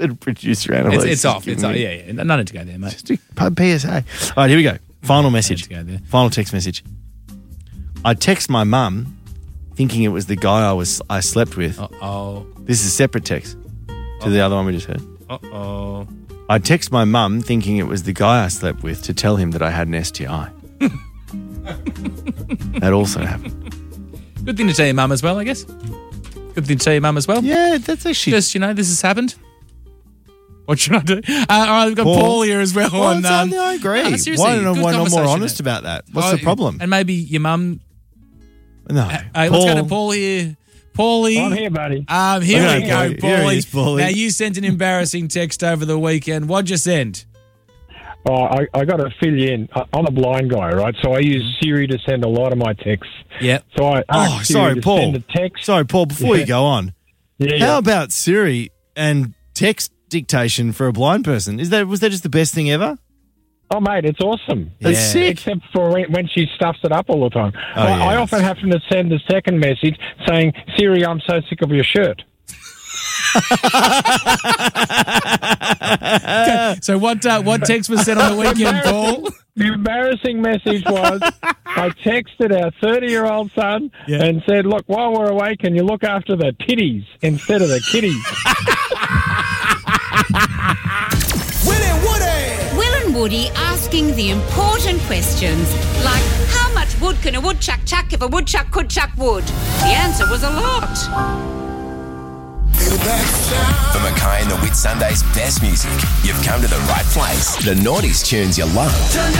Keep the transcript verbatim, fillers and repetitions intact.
Little producer Annalise. It's, it's is off. giving It's off. me- Yeah, yeah. No need to go there, mate. Just a P S A. All right, here we go. Final message. Let's go there. Final text message. I text my mum thinking it was the guy I was I slept with. Uh-oh. This is a separate text to the other one we just heard. Uh-oh. I text my mum thinking it was the guy I slept with to tell him that I had an S T I. That also happened. Good thing to tell your mum as well, I guess. Good thing to tell your mum as well. Yeah, that's actually... Just, you know, this has happened. What should I do? Uh, all right, we've got Paul, Paul here as well. Well, on, it's um, only- I agree. no, seriously, why not, good why not more conversation, honest mate. about that? What's Oh, the problem? And maybe your mum... No. Hey, let's go to Paul here. Paulie. I'm here, buddy. Um, here Okay, we go, Paulie. Here he is, Paulie. Paulie. Now, you sent an embarrassing text over the weekend. What'd you send? Oh, I, I got to fill you in. I, I'm a blind guy, right? So I use Siri to send a lot of my texts. Yep. So I Oh, asked Siri sorry, to Paul. send a text. Sorry, Paul, before Yeah. you go on, Yeah, how yeah. about Siri and text dictation for a blind person? Is that Was that just the best thing ever? Oh, mate, it's awesome. That's Yeah. sick. Except for when, when she stuffs it up all the time. Oh, I, yeah, I often have to send a second message saying, Siri, I'm so sick of your shirt. So what uh, what text was sent on the weekend, Paul? The embarrassing message was I texted our thirty-year-old son Yeah. and said, look, while we're away, can you look after the titties instead of the kitties? Will and Woody asking the important questions like how much wood can a woodchuck chuck if a woodchuck could chuck wood? The answer was a lot. For Mackay and the Whit Sunday's best music, you've come to the right place. The Naughties tunes you love.